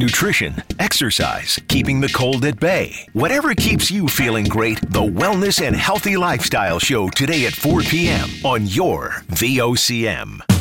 nutrition, exercise, keeping the cold at bay. Whatever keeps you feeling great, the Wellness and Healthy Lifestyle Show today at 4 p.m. on your VOCM.